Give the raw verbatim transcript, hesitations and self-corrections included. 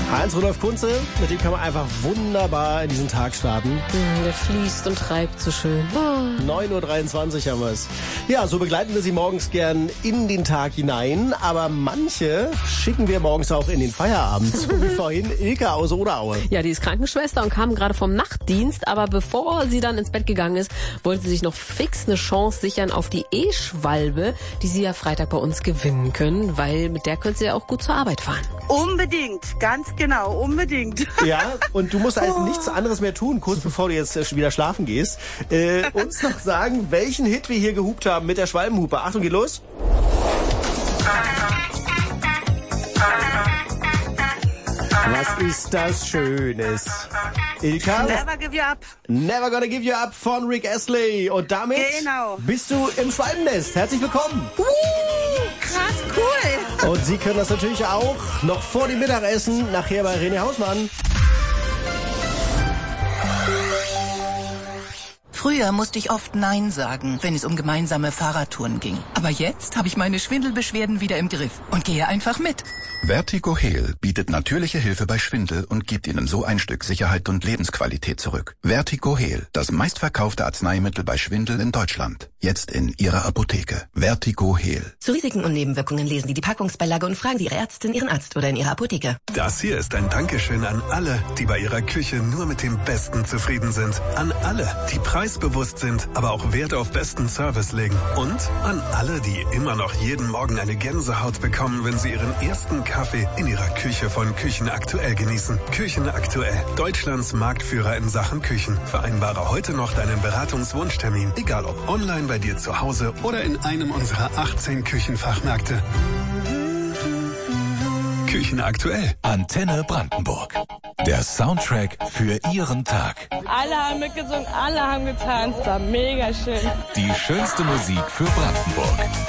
Heinz-Rudolf Kunze, mit dem kann man einfach wunderbar in diesen Tag starten. Der fließt und treibt so schön. Oh. neun Uhr dreiundzwanzig haben wir es. Ja, so begleiten wir Sie morgens gern in den Tag hinein, aber manche schicken wir morgens auch in den Feierabend. So wie vorhin Ilka aus Oderaue. Ja, die ist Krankenschwester und kam gerade vom Nachtdienst, aber bevor sie dann ins Bett gegangen ist, wollte sie sich noch fix eine Chance sichern auf die E-Schwalbe, die sie ja Freitag bei uns gewinnen können, weil mit der können sie ja auch gut zur Arbeit fahren. Unbedingt, ganz genau, unbedingt. Ja, und du musst halt nichts anderes mehr tun, kurz bevor du jetzt äh, wieder schlafen gehst. Äh, uns noch sagen, welchen Hit wir hier gehupt haben mit der Schwalbenhupe. Achtung, geht los. Was ist das Schönes? Ilka? Never give you up. Never gonna give you up von Rick Astley. Und damit Genau. bist du im Schwalbennest. Herzlich willkommen. Uh, krass cool. Und Sie können das natürlich auch noch vor dem Mittagessen, nachher bei René Hausmann. Früher musste ich oft Nein sagen, wenn es um gemeinsame Fahrradtouren ging. Aber jetzt habe ich meine Schwindelbeschwerden wieder im Griff und gehe einfach mit. Vertigo Heal bietet natürliche Hilfe bei Schwindel und gibt Ihnen so ein Stück Sicherheit und Lebensqualität zurück. Vertigo Heal, das meistverkaufte Arzneimittel bei Schwindel in Deutschland. Jetzt in Ihrer Apotheke. Vertigo Heal. Zu Risiken und Nebenwirkungen lesen Sie die Packungsbeilage und fragen Sie Ihre Ärztin, Ihren Arzt oder in Ihrer Apotheke. Das hier ist ein Dankeschön an alle, die bei ihrer Küche nur mit dem Besten zufrieden sind. An alle, die preisbewusst sind, aber auch Wert auf besten Service legen. Und an alle, die immer noch jeden Morgen eine Gänsehaut bekommen, wenn sie ihren ersten Kaffee in ihrer Küche von Küchen aktuell genießen. Küchen aktuell, Deutschlands Marktführer in Sachen Küchen. Vereinbare heute noch deinen Beratungswunschtermin, egal ob online bei dir zu Hause oder in einem unserer achtzehn Küchenfachmärkte. Küchen aktuell. Antenne Brandenburg. Der Soundtrack für Ihren Tag. Alle haben mitgesungen, alle haben getanzt. War mega schön. Die schönste Musik für Brandenburg.